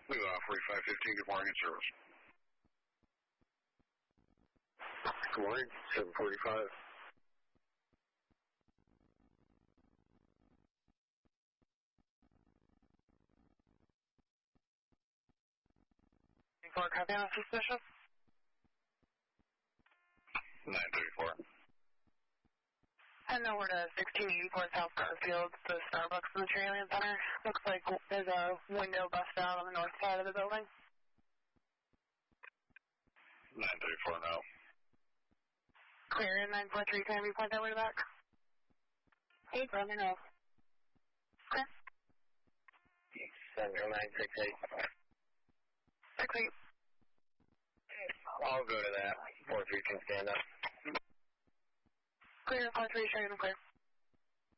Blue 4515, good morning, service. Good morning, 745. Copy on suspicious? 934. Heading over to 1684 South Garfield, the Starbucks in the Trillium Center. Looks like there's a window busted out on the north side of the building. 934 now. Clear in 943, can we point that way back? 8, let me know. Okay. 70968. 68. I'll go to that. 43 can stand up. Clear, 43, showing clear.